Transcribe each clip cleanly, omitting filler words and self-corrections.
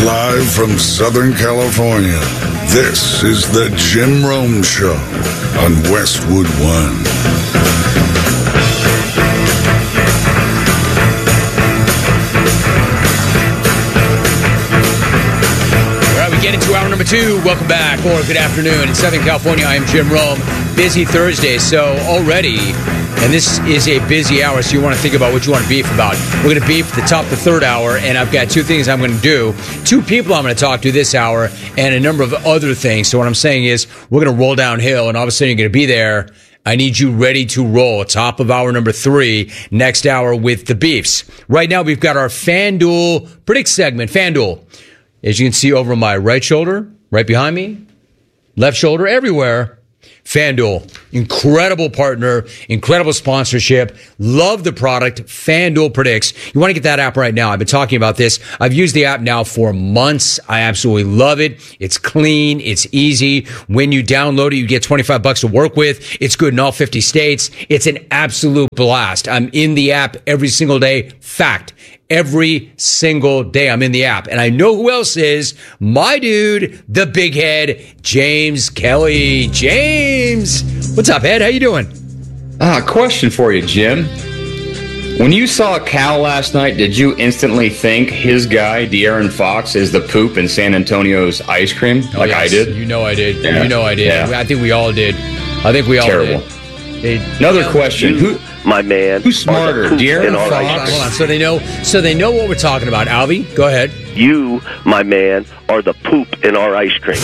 Live from Southern California, this is the Jim Rome Show on Westwood One. Get into hour number 2. Welcome back, or good afternoon. In Southern California, I am Jim Rome. Busy Thursday, so already, and this is a busy hour, so you want to think about what you want to beef about. We're going to beef the top of the third hour, and I've got 2 things I'm going to do. 2 people I'm going to talk to this hour, and a number of other things. So what I'm saying is, we're going to roll downhill, and all of a sudden you're going to be there. I need you ready to roll. Top of hour number 3, next hour with the beefs. Right now, we've got our FanDuel Predict segment. FanDuel. As you can see over my right shoulder, right behind me, left shoulder, everywhere, FanDuel. Incredible partner, incredible sponsorship. Love the product. FanDuel Predicts. You want to get that app right now. I've been talking about this. I've used the app now for months. I absolutely love it. It's clean. It's easy. When you download it, you get $25 to work with. It's good in all 50 states. It's an absolute blast. I'm in the app every single day. Fact. Every single day I'm in the app. And I know who else is. My dude, the big head, James Kelly. James, what's up, Ed? How you doing? Question for you, Jim. When you saw Cal last night, did you instantly think his guy, De'Aaron Fox, is the poop in San Antonio's ice cream? Like yes, I did? You know I did. Yeah. You know I did. Yeah. I think we all did. Terrible. Another question. My man. Who's smarter, De'Aaron Fox? Hold on. So they know what we're talking about. Albie, go ahead. You, my man, are the poop in our ice cream.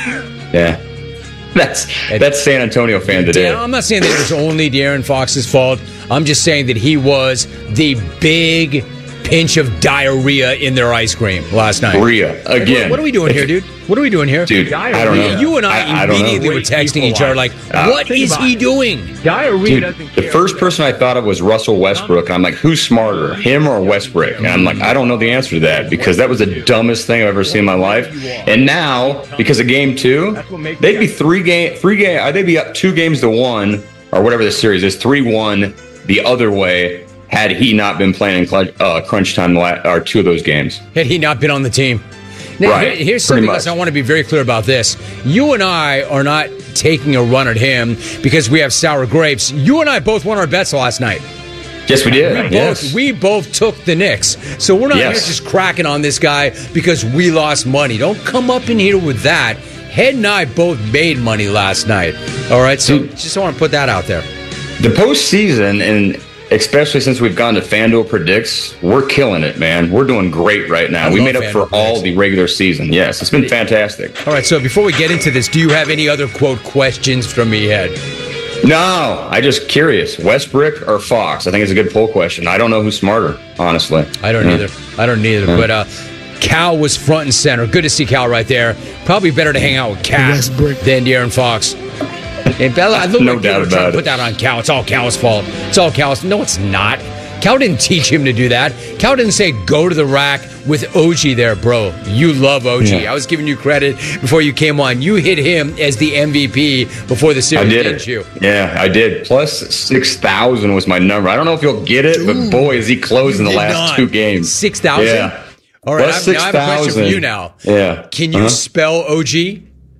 Yeah. That's San Antonio fan today. I'm not saying that it was only De'Aaron Fox's fault. I'm just saying that he was the big pinch of diarrhea in their ice cream last night. Diarrhea again. What are we doing here, dude? What are we doing here? Dude, I don't know. You and I immediately were texting each other like, what is he doing? Diarrhea doesn't care. The first person I thought of was Russell Westbrook, and I'm like, who's smarter, him or Westbrook? And I'm like, I don't know the answer to that because that was the dumbest thing I've ever seen in my life. And now, because of game 2, they'd be they'd be up 2-1 or whatever the series is, 3-1 the other way. Had he not been playing in crunch time or 2 of those games. Had he not been on the team. Now, right. Here's something else. I want to be very clear about this. You and I are not taking a run at him because we have sour grapes. You and I both won our bets last night. Yes, we did. We both took the Knicks. So we're not here just cracking on this guy because we lost money. Don't come up in here with that. Head and I both made money last night. All right? So just want to put that out there. The postseason, and especially since we've gone to FanDuel Predicts, we're killing it, man. We're doing great right now. We made up for all the regular season. Yes, it's been fantastic. All right, so before we get into this, do you have any other, quote, questions from me, Ed? No, I just curious. Westbrook or Fox? I think it's a good poll question. I don't know who's smarter, honestly. I don't either. But Cal was front and center. Good to see Cal right there. Probably better to hang out with Cal than De'Aaron Fox. And Bella, I look no like doubt people about it. Put that on Cal. It's all Cal's fault. It's all Cal's. No, it's not. Cal didn't teach him to do that. Cal didn't say go to the rack with OG there, bro. You love OG. Yeah. I was giving you credit before you came on. You hit him as the MVP before the series, didn't you? Yeah, I did. Plus 6,000 was my number. I don't know if you'll get it, but boy, is he closing the last 2 games. 6,000? Yeah. All right, I have a question for you now. Yeah. Can you spell OG?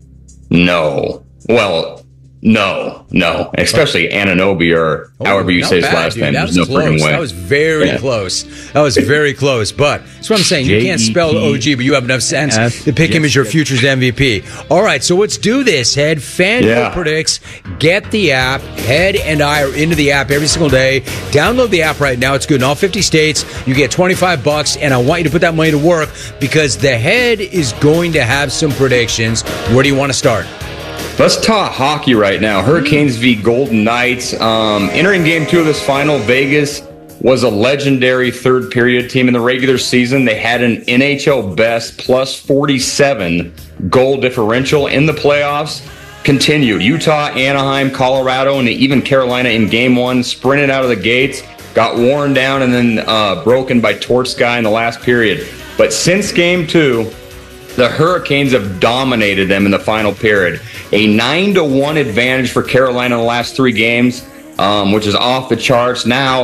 No. Well, no. Especially Anunoby or however you say his last name. There's no freaking way. That was very close. That was very close. But that's what I'm saying. You can't spell OG, but you have enough sense to pick him as your future's MVP. All right, so let's do this, Head. FanDuel Predicts. Get the app. Head and I are into the app every single day. Download the app right now. It's good in all 50 states. You get $25, and I want you to put that money to work because the Head is going to have some predictions. Where do you want to start? Let's talk hockey right now. Hurricanes v. Golden Knights. Entering game 2 of this final, Vegas was a legendary third period team in the regular season. They had an NHL best plus 47 goal differential in the playoffs. Continued. Utah, Anaheim, Colorado, and even Carolina in game 1 sprinted out of the gates, got worn down, and then broken by Tortsky in the last period. But since game 2, the Hurricanes have dominated them in the final period. A 9-1 advantage for Carolina in the last 3 games, which is off the charts. Now,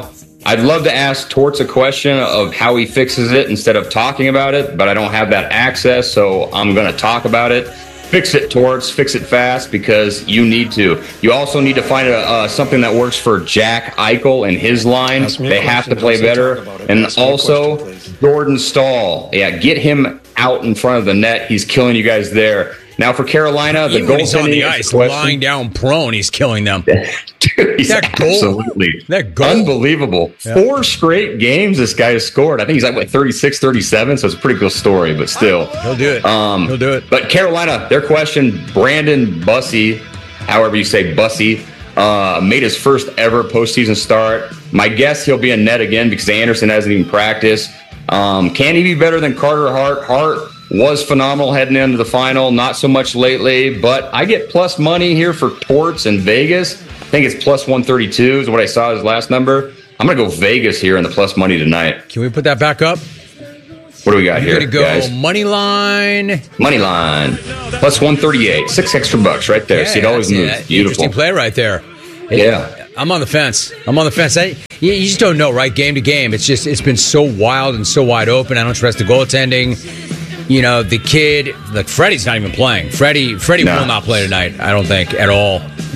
I'd love to ask Torts a question of how he fixes it instead of talking about it, but I don't have that access, so I'm going to talk about it. Fix it, Torts. Fix it fast because you need to. You also need to find something that works for Jack Eichel and his line. They have to play better. And also, Jordan Staal. Yeah, get him out in front of the net. He's killing you guys there. Now for Carolina, the Even when he's on the goaltending ice, lying down prone, he's killing them. Dude, he's That goal. absolutely That goal. unbelievable. Yeah. 4 straight games this guy has scored. I think he's like 36, 37, so it's a pretty cool story, but still. He'll do it. He'll do it. But Carolina, their question, Brandon Bussey, however you say Bussey, made his first ever postseason start. My guess he'll be in net again because Anderson hasn't even practiced. Can he be better than Carter Hart? Hart was phenomenal heading into the final, not so much lately, but I get plus money here for Torts in Vegas. I think it's plus 132 is what I saw his last number. I'm going to go Vegas here in the plus money tonight. Can we put that back up? What do we got We're here, going to go guys? money line. Money line, plus 138, $6 extra right there. See, it always that's moves. Beautiful. Interesting play right there. Yeah. I'm on the fence. You just don't know, right? Game to game. It's been so wild and so wide open. I don't trust the goaltending. You know, the kid, like Freddie's not even playing. Freddie will not play tonight, I don't think, at all.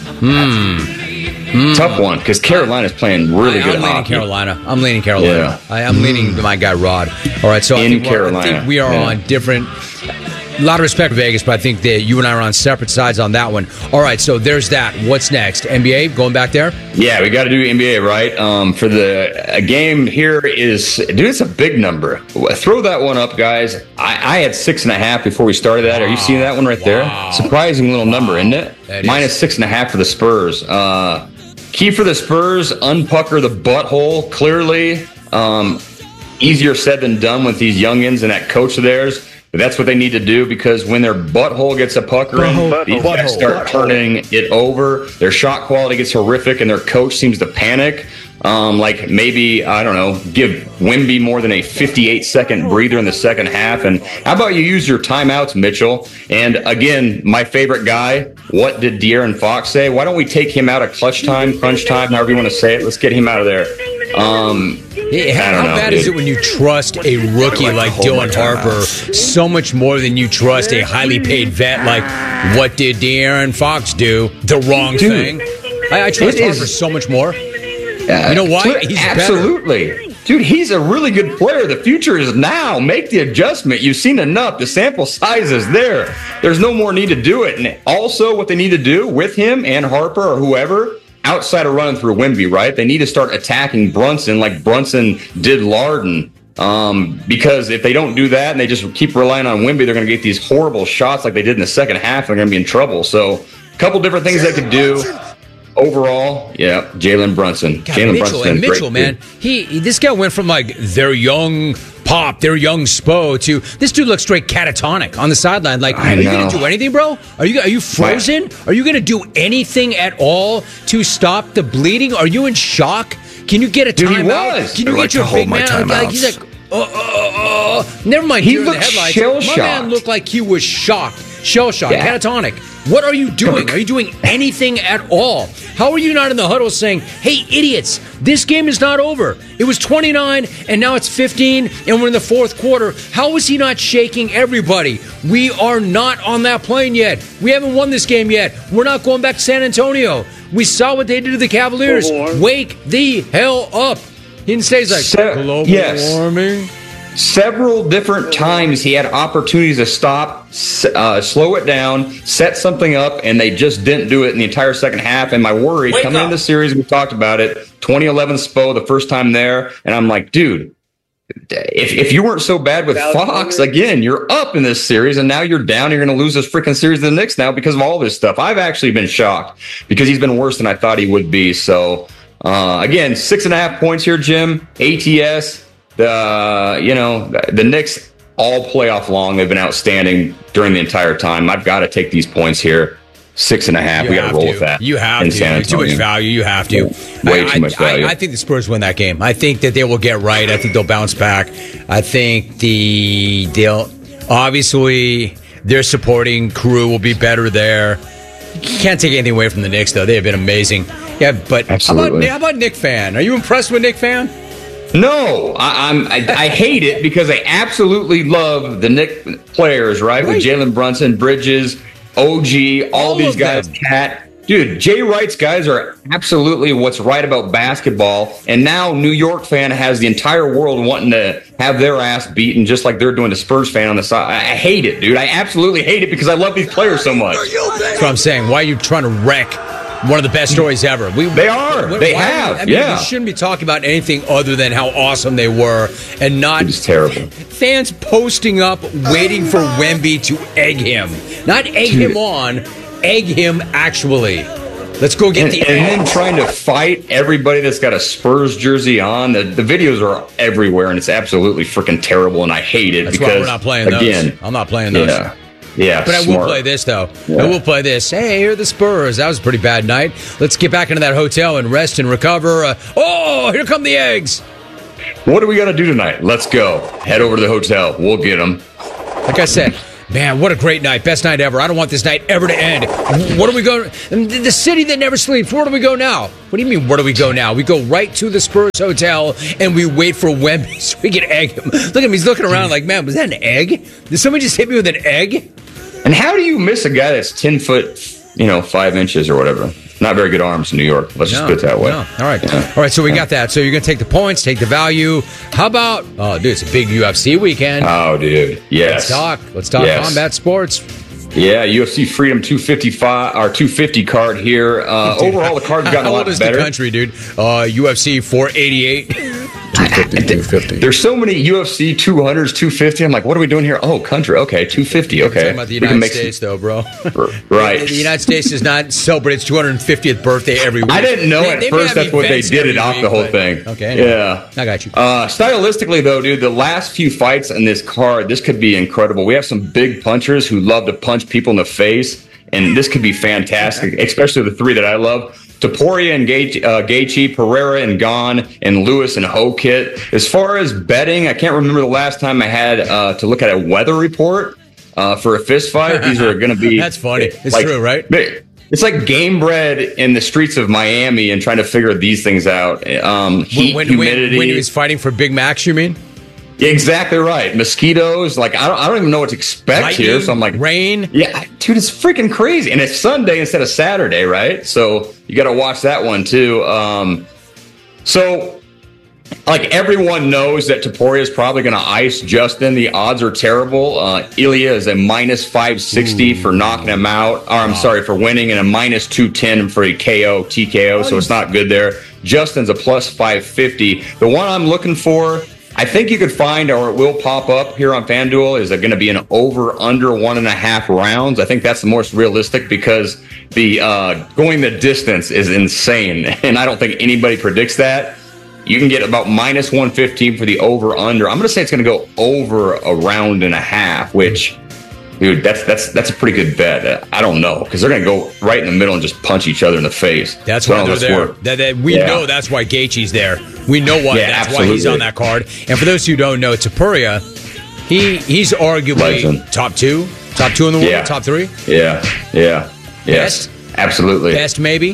Tough one, because Carolina's playing really good I'm leaning hockey. Carolina. I'm leaning Carolina. Yeah. I'm leaning my guy, Rod. All right, so I think we are on different... A lot of respect for Vegas, but I think that you and I are on separate sides on that one. All right, so there's that. What's next? NBA, going back there? Yeah, we got to do NBA, right? For the game here is, dude, it's a big number. Throw that one up, guys. I had 6.5 before we started that. Are you seeing that one right there? Surprising little number, isn't it? Minus 6.5 for the Spurs. Key for the Spurs, unpucker the butthole, clearly. Easier said than done with these youngins and that coach of theirs. But that's what they need to do because when their butthole gets a puckering, these guys start turning it over. Their shot quality gets horrific, and their coach seems to panic. Like maybe, I don't know, give Wemby more than a 58-second breather in the second half. And how about you use your timeouts, Mitchell? And again, my favorite guy, what did De'Aaron Fox say? Why don't we take him out of clutch time, crunch time, however you want to say it? Let's get him out of there. How bad is it when you trust a rookie like Dylan Harper so much more than you trust a highly paid vet like what did De'Aaron Fox do? The wrong thing. I trust Harper so much more. You know why? He's absolutely better. Dude, he's a really good player. The future is now. Make the adjustment. You've seen enough. The sample size is there. There's no more need to do it. And also what they need to do with him and Harper or whoever, outside of running through Wemby, right? They need to start attacking Brunson like Brunson did Larden. Because if they don't do that and they just keep relying on Wemby, they're going to get these horrible shots like they did in the second half. They're going to be in trouble. So a couple different things they could do. Overall, yeah, Jalen Brunson. Mitchell, man, this guy went from like their young pop, their young Spo to this dude looks straight catatonic on the sideline. Like, are you going to do anything, bro? Are you frozen? Are you going to do anything at all to stop the bleeding? Are you in shock? Can you get a timeout? Can you get your big man? Like, he's like, never mind. He looked shell-shocked. My man looked like he was shocked. Shell-shocked, catatonic. What are you doing? Are you doing anything at all? How are you not in the huddle saying, hey, idiots, this game is not over. It was 29, and now it's 15, and we're in the fourth quarter. How is he not shaking everybody? We are not on that plane yet. We haven't won this game yet. We're not going back to San Antonio. We saw what they did to the Cavaliers. Wake the hell up. He didn't say, he's like, global warming. Several different times he had opportunities to stop, slow it down, set something up, and they just didn't do it in the entire second half. And my worry, coming into the series, we talked about it, 2011 Spo, the first time there, and I'm like, dude, if you weren't so bad with Fox, again, you're up in this series, and now you're down, you're going to lose this freaking series to the Knicks now because of all this stuff. I've actually been shocked because he's been worse than I thought he would be. So, again, 6.5 points here, Jim, ATS. The Knicks all playoff long. They've been outstanding during the entire time. I've got to take these points here. 6.5. We got to roll with that. You have to. Too much value. You have to. Way too much value. I think the Spurs win that game. I think that they will get right. I think they'll bounce back. I think they'll obviously their supporting crew will be better there. can't take anything away from the Knicks, though. They have been amazing. Yeah, but how about Knick fan? Are you impressed with Knick fan? No, I hate it because I absolutely love the Knick players, right? With Jalen Brunson, Bridges, OG, all these guys, Cat. Dude, Jay Wright's guys are absolutely what's right about basketball. And now New York fan has the entire world wanting to have their ass beaten just like they're doing the Spurs fan on the side. I hate it, dude. I absolutely hate it because I love these players so much. That's what I'm saying. Why are you trying to wreck one of the best stories ever? They have. We shouldn't be talking about anything other than how awesome they were and not it was terrible. Fans posting up waiting for Wemby to egg him. Not egg him on. Egg him actually. Let's go get the egg. And then trying to fight everybody that's got a Spurs jersey on. The videos are everywhere, and it's absolutely freaking terrible, and I hate it. That's because, why we're not playing those. I'm not playing those. Yeah, but I will play this, though. Yeah. I will play this. Hey, here are the Spurs. That was a pretty bad night. Let's get back into that hotel and rest and recover. Here come the eggs. What do we got to do tonight? Let's go. Head over to the hotel. We'll get them. Like I said, man, what a great night. Best night ever. I don't want this night ever to end. Where do we go? The city that never sleeps. Where do we go now? What do you mean, where do we go now? We go right to the Spurs hotel, and we wait for Wemby so we can egg him. Look at him. He's looking around like, man, was that an egg? Did somebody just hit me with an egg? And how do you miss a guy that's 10 foot, 5 inches or whatever? Not very good arms in New York. Let's just put it that way. No. All right. Yeah. All right, so we got that. So you're going to take the points, take the value. How about, dude, it's a big UFC weekend. Oh, dude. Yes. Let's talk combat sports. Yeah, UFC Freedom 255 or 250 card here. Overall, the card's gotten a lot better. How old is the country, dude? UFC 488. 250. There's so many UFC 200s, 250. I'm like, what are we doing here? Oh, country. Okay, 250. Okay. We're talking about the United States, though, bro. Right. The United States does not celebrate its 250th birthday every week. I didn't know at first that's what they did it off the whole thing. Okay. Anyway, yeah. I got you. Stylistically, though, dude, the last few fights in this card, this could be incredible. We have some big punchers who love to punch people in the face, and this could be fantastic, especially the three that I love. Topuria and Gaethje, Pereira and Gane, and Lewis and Hokit. As far as betting, I can't remember the last time I had to look at a weather report for a fist fight. These are going to be... That's funny. It's true, right? It's like game bred in the streets of Miami and trying to figure these things out. Heat, humidity. When he was fighting for Big Macs, you mean? Exactly right. Mosquitoes. Like, I don't even know what to expect Lightning, here. So I'm like, rain. Yeah, dude, it's freaking crazy. And it's Sunday instead of Saturday, right? So you got to watch that one too. So like everyone knows that Topuria is probably going to ice Justin. The odds are terrible. Ilya is a minus 560 for knocking him out. Or I'm sorry, for winning, and a minus 210 for a TKO. So it's not good there. Justin's a plus 550. The one I'm looking for, I think you could find, or it will pop up here on FanDuel, is going to be an over-under 1.5 rounds. I think that's the most realistic because the going the distance is insane, and I don't think anybody predicts that. You can get about minus 115 for the over-under. I'm going to say it's going to go over a round and a half, which, dude, that's a pretty good bet. I don't know, because they're going to go right in the middle and just punch each other in the face. That's why they're there. We know that's why Gaethje's there. We know why. That's why he's on that card. And for those who don't know, Topuria, he's arguably top two in the world, top three. Yes, absolutely. Best maybe.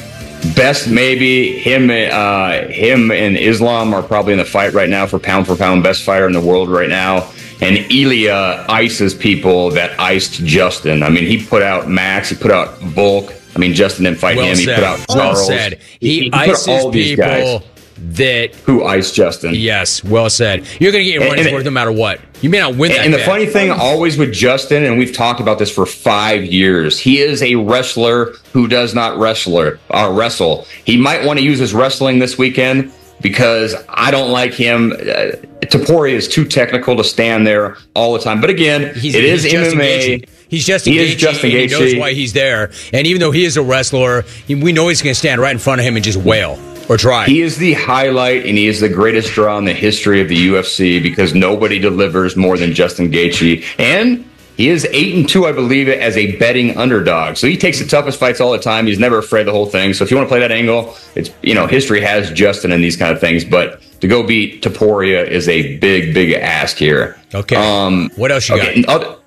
Him and Islam are probably in the fight right now for pound best fighter in the world right now. And Ilya ices people that iced Justin. I mean, he put out Max, he put out Volk. I mean, Justin didn't fight him. He put out Charles. Well said. He ices all these people that who iced Justin. Yes, well said. You're going to get your money's worth no matter what. You may not win that. And the funny thing always with Justin, and we've talked about this for 5 years, he is a wrestler who does not wrestle. He might want to use his wrestling this weekend because I don't like him. Topuria is too technical to stand there all the time. But again, it is MMA. He's Justin Gaethje. He knows why he's there. And even though he is a wrestler, we know he's going to stand right in front of him and just wail. Or try. He is the highlight, and he is the greatest draw in the history of the UFC because nobody delivers more than Justin Gaethje. And he is 8-2, I believe, as a betting underdog. So he takes the toughest fights all the time. He's never afraid of the whole thing. So if you want to play that angle, it's history has Justin in these kind of things. But to go beat Topuria is a big, big ask here. Okay. What else you got?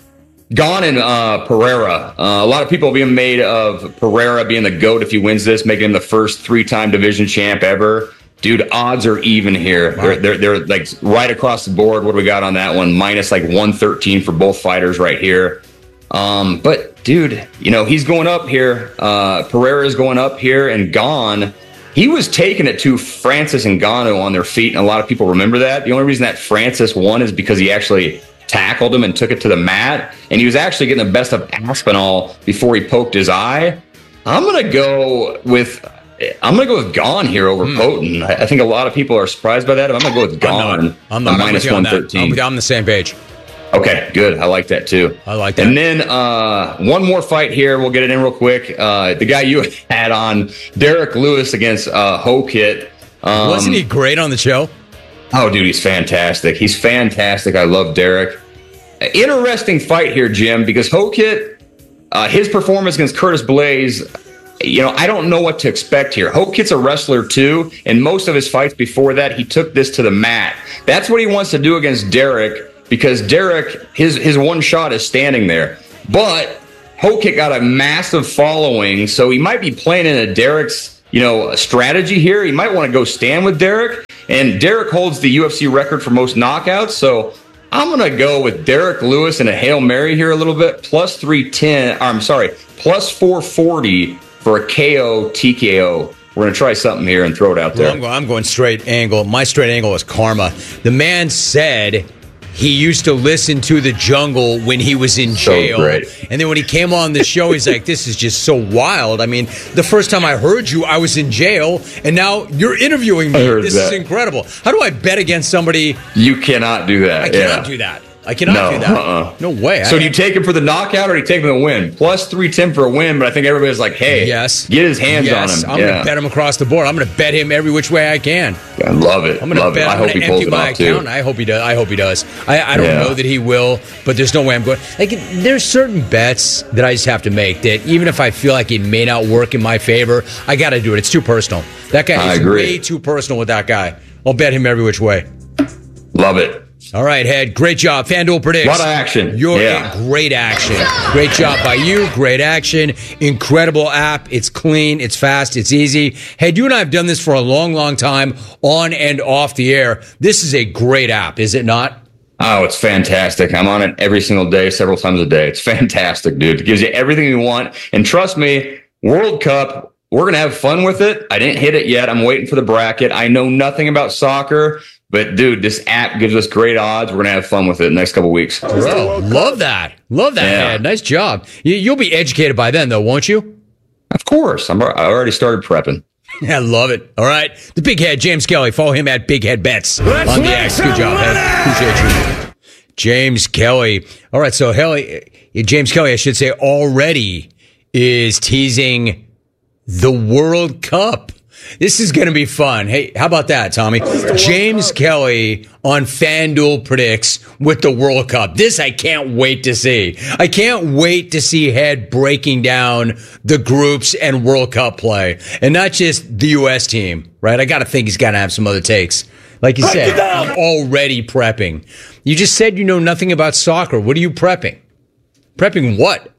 Gone and Pereira. A lot of people being made of Pereira being the GOAT if he wins this, making him the first 3-time division champ ever. Dude, odds are even here. Wow. They're like right across the board. What do we got on that one? Minus like 113 for both fighters right here. But dude, he's going up here. Pereira is going up here, and Gone, he was taking it to Francis Ngannou on their feet, and a lot of people remember that. The only reason that Francis won is because he actually tackled him and took it to the mat, and he was actually getting the best of Aspinall before he poked his eye. I'm gonna go with Gone here over Potent. I think a lot of people are surprised by that. I'm gonna go with Gone. I'm not minus 113. I'm on the same page. Okay, good. I like that too. I like that. And then one more fight here. We'll get it in real quick. The guy you had on, Derek Lewis against Hokit. Wasn't he great on the show? Oh, dude, he's fantastic. He's fantastic. I love Derek. Interesting fight here, Jim, because Hokit, his performance against Curtis Blaze, I don't know what to expect here. Hokit's a wrestler too, and most of his fights before that, he took this to the mat. That's what he wants to do against Derek, because Derek, his one shot is standing there. But Hokit got a massive following, so he might be playing into Derek's, strategy here. He might want to go stand with Derek, and Derek holds the UFC record for most knockouts, so I'm going to go with Derek Lewis and a Hail Mary here a little bit, plus 440 for a KO TKO. We're going to try something here and throw it out there. I'm going straight angle. My straight angle is Karma. The man said he used to listen to The Jungle when he was in jail. So great. And then when he came on the show, he's like, this is just so wild. I mean, the first time I heard you, I was in jail, and now you're interviewing me. This is incredible. How do I bet against somebody? You cannot do that. I cannot do that. I cannot do that. No way. So do you take him for the knockout or do you take him for the win? Plus 310 for a win, but I think everybody's like, hey, get his hands on him. I'm going to bet him across the board. I'm going to bet him every which way I can. I love it. I'm going to bet. I hope he pulls it off too. I hope he does. I don't know that he will, but there's no way I'm going. Like, there's certain bets that I just have to make that even if I feel like it may not work in my favor, I got to do it. It's too personal. That guy is way too personal with that guy. I'll bet him every which way. Love it. All right, Head. Great job. FanDuel predicts. A lot of action. Great action. Great job by you. Great action. Incredible app. It's clean. It's fast. It's easy. Head, you and I have done this for a long, long time on and off the air. This is a great app, is it not? Oh, it's fantastic. I'm on it every single day, several times a day. It's fantastic, dude. It gives you everything you want. And trust me, World Cup, we're going to have fun with it. I didn't hit it yet. I'm waiting for the bracket. I know nothing about soccer. But, dude, this app gives us great odds. We're going to have fun with it in the next couple of weeks. Bro, love that. Love that, Head. Nice job. You'll be educated by then, though, won't you? Of course. I already started prepping. I love it. All right. The Big Head, James Kelly. Follow him at Big Head Bets on the X. Good job, Head. Appreciate you. James Kelly. All right, so James Kelly, I should say, already is teasing the World Cup. This is going to be fun. Hey, how about that, Tommy? James Kelly on FanDuel predicts with the World Cup. This I can't wait to see. I can't wait to see Head breaking down the groups and World Cup play. And not just the U.S. team, right? I got to think he's got to have some other takes. Like you said, I'm already prepping. You just said you know nothing about soccer. What are you prepping? Prepping what?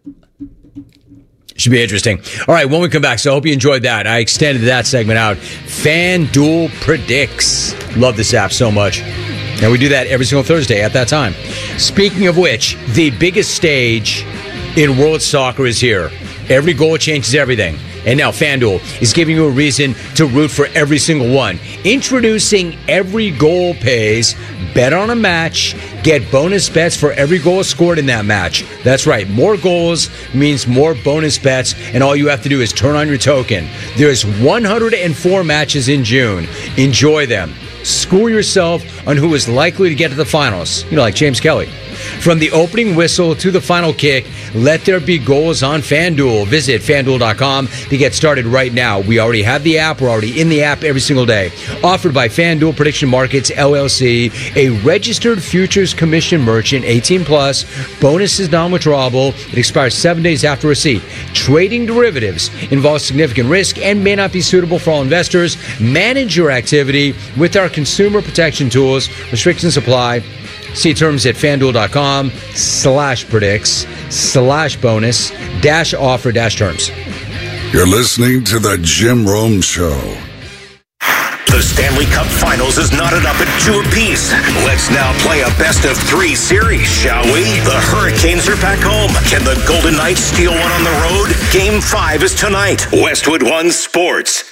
Should be interesting. All right, when we come back, so I hope you enjoyed that. I extended that segment out. FanDuel Predicts. Love this app so much. And we do that every single Thursday at that time. Speaking of which, the biggest stage in world soccer is here. Every goal changes everything. And now FanDuel is giving you a reason to root for every single one. Introducing Every Goal Pays. Bet on a match. Get bonus bets for every goal scored in that match. That's right. More goals means more bonus bets. And all you have to do is turn on your token. There's 104 matches in June. Enjoy them. School yourself on who is likely to get to the finals. Like James Kelly. From the opening whistle to the final kick, let there be goals on FanDuel. Visit FanDuel.com to get started right now. We already have the app. We're already in the app every single day. Offered by FanDuel Prediction Markets, LLC, a registered futures commission merchant, 18+. Bonus is non-withdrawable. It expires 7 days after receipt. Trading derivatives involves significant risk and may not be suitable for all investors. Manage your activity with our consumer protection tools. Restrictions apply. See terms at FanDuel.com/predicts. bonus -offer -terms. You're listening to the Jim Rome Show. The Stanley Cup Finals is knotted up at 2 apiece. Let's now play a best-of-3 series, shall we? The Hurricanes are back home. Can the Golden Knights steal one on the road? Game 5 is tonight. Westwood One Sports.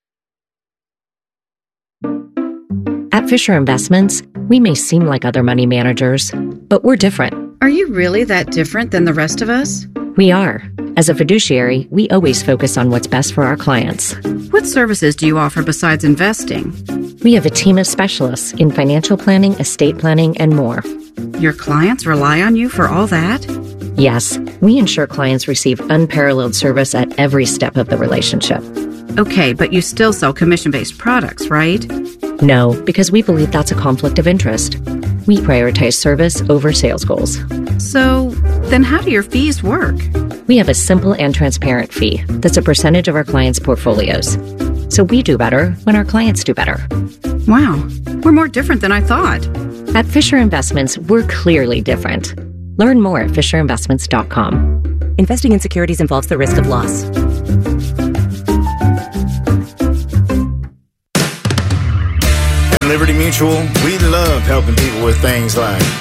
At Fisher Investments, we may seem like other money managers, but we're different. Are you really that different than the rest of us? We are. As a fiduciary, we always focus on what's best for our clients. What services do you offer besides investing? We have a team of specialists in financial planning, estate planning, and more. Your clients rely on you for all that? Yes, we ensure clients receive unparalleled service at every step of the relationship. Okay, but you still sell commission-based products, right? No, because we believe that's a conflict of interest. We prioritize service over sales goals. So, then how do your fees work? We have a simple and transparent fee that's a percentage of our clients' portfolios. So we do better when our clients do better. Wow, we're more different than I thought. At Fisher Investments, we're clearly different. Learn more at FisherInvestments.com. Investing in securities involves the risk of loss. Liberty Mutual, we love helping people with things like